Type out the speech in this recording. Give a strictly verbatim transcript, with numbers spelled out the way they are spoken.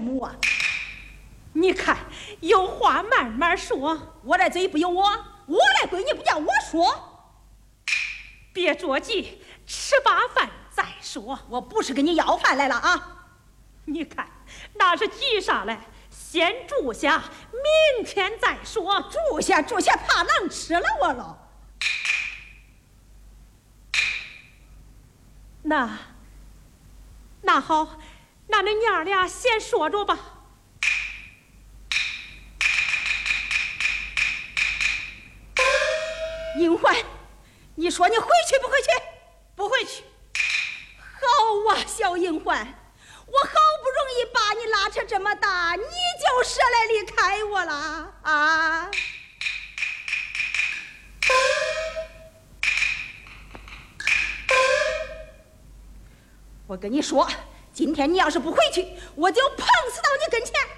母啊！ 你看，有话慢慢说。 我的嘴不由我，我的闺女不叫我说。 别着急，吃罢饭再说。 我不是跟你要饭来了啊！ 你看，那是急啥嘞？先住下，明天再说。 住下住下，怕狼吃了我了。 那那好，那你娘俩先说着吧。 银环，你说你回去不回去？ 不回去。 好啊，小银环，我好不容易把你拉扯这么大，你就舍来离开我了啊！我跟你说，今天你要是不回去，我就碰死到你跟前。